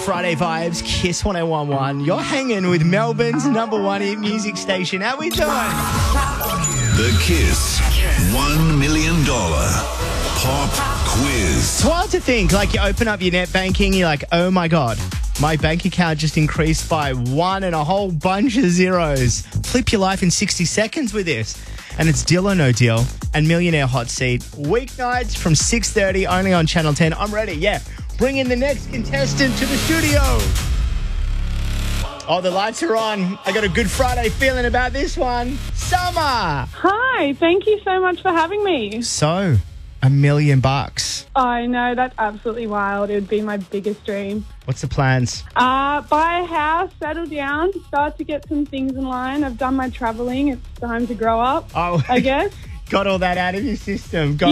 Friday vibes, Kiss 1011. You're hanging with Melbourne's number one hit music station. How we doing? The Kiss $1 million pop quiz. It's wild to think, like you open up your net banking, you're like, oh my God, my bank account just increased by one and a whole bunch of zeros. Flip your life in 60 seconds with this. And it's Deal or No Deal and Millionaire Hot Seat. Weeknights from 6:30 only on Channel 10. I'm ready, yeah. Bring in the next contestant to the studio. Oh, the lights are on. I got a Good Friday feeling about this one. Summer. Hi, thank you so much for having me. So, $1 million. I know, that's absolutely wild. It would be my biggest dream. What's the plans? Buy a house, settle down, start to get some things in line. I've done my travelling. It's time to grow up, Oh, I guess. got all that out of your system. Got